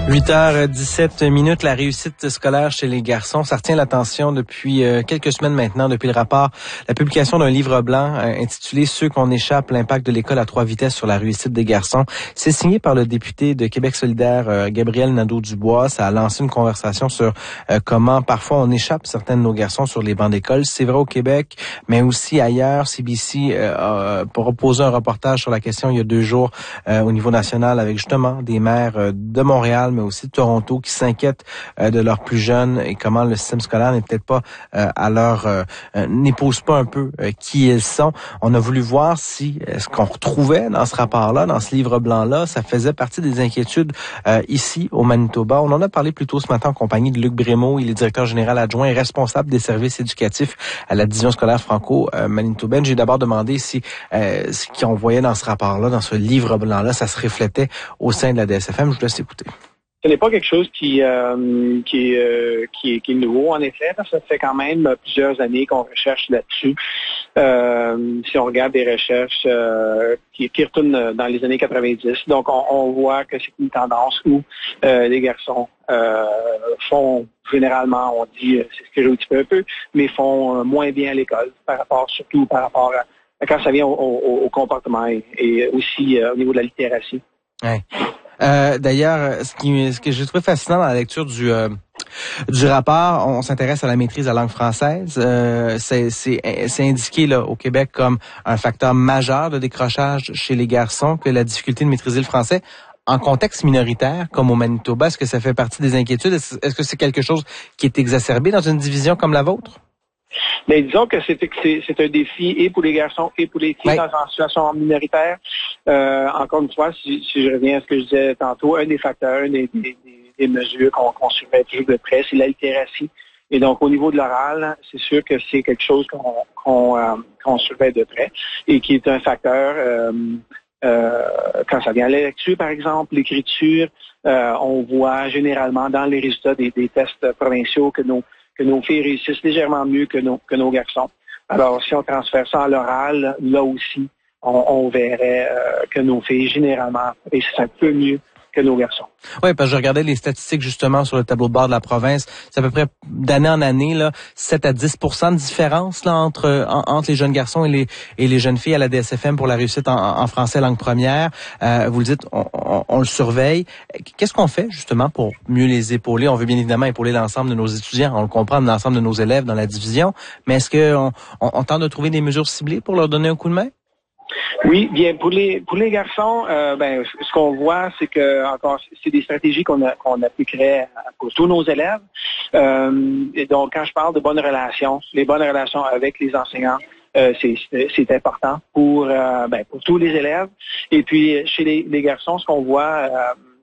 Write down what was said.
8h17, la réussite scolaire chez les garçons, ça retient l'attention depuis quelques semaines maintenant, depuis le rapport, la publication d'un livre blanc intitulé « Ceux qu'on échappe, l'impact de l'école à 3 vitesses sur la réussite des garçons ». C'est signé par le député de Québec solidaire, Gabriel Nadeau-Dubois. Ça a lancé une conversation sur comment parfois on échappe certains de nos garçons sur les bancs d'école. C'est vrai au Québec, mais aussi ailleurs. CBC a proposé un reportage sur la question il y a 2 jours au niveau national avec justement des maires de Montréal, mais aussi de Toronto, qui s'inquiètent de leurs plus jeunes et comment le système scolaire n'est peut-être pas n'épouse pas un peu qui ils sont. On a voulu voir si ce qu'on retrouvait dans ce rapport-là, dans ce livre blanc-là, ça faisait partie des inquiétudes ici au Manitoba. On en a parlé plus tôt ce matin en compagnie de Luc Brémaud. Il est directeur général adjoint et responsable des services éducatifs à la division scolaire franco-manitobaine. J'ai d'abord demandé si ce qu'on voyait dans ce rapport-là, dans ce livre blanc-là, ça se reflétait au sein de la DSFM. Je vous laisse écouter. Ce n'est pas quelque chose qui est nouveau, en effet. Ça fait quand même plusieurs années qu'on recherche là-dessus. Si on regarde des recherches qui retournent dans les années 90, donc on voit que c'est une tendance où les garçons font généralement, on dit, c'est ce que j'ai un petit peu mais font moins bien à l'école, surtout par rapport à quand ça vient au comportement et aussi au niveau de la littératie. Ouais. D'ailleurs, ce que j'ai trouvé fascinant dans la lecture du rapport, on s'intéresse à la maîtrise de la langue française. C'est indiqué là au Québec comme un facteur majeur de décrochage chez les garçons, que la difficulté de maîtriser le français en contexte minoritaire, comme au Manitoba. Est-ce que ça fait partie des inquiétudes? Est-ce que c'est quelque chose qui est exacerbé dans une division comme la vôtre? Mais disons que c'est un défi et pour les garçons et pour les filles dans une situation minoritaire. Encore une fois, si je reviens à ce que je disais tantôt, un des facteurs, des mesures qu'on surveille toujours de près, c'est la littératie. Et donc, au niveau de l'oral, c'est sûr que c'est quelque chose qu'on surveille de près et qui est un facteur. Quand ça vient à la lecture, par exemple, l'écriture, on voit généralement dans les résultats des tests provinciaux que nos filles réussissent légèrement mieux que nos garçons. Alors, si on transfère ça à l'oral, là aussi, on verrait que nos filles, généralement, réussissent un peu mieux que nos garçons. Oui, parce que je regardais les statistiques justement sur le tableau de bord de la province. C'est à peu près d'année en année là, 7 à 10% de différence là entre les jeunes garçons et les jeunes filles à la DSFM pour la réussite en français langue première. Vous le dites, on le surveille. Qu'est-ce qu'on fait justement pour mieux les épauler? On veut bien évidemment épauler l'ensemble de nos étudiants, on le comprend, l'ensemble de nos élèves dans la division, mais est-ce que on tente de trouver des mesures ciblées pour leur donner un coup de main? Oui, bien pour les garçons, ce qu'on voit, c'est que encore c'est des stratégies qu'on appliquerait pour tous nos élèves. Et donc, quand je parle de bonnes relations, les bonnes relations avec les enseignants, c'est important pour tous les élèves. Et puis chez les garçons, ce qu'on voit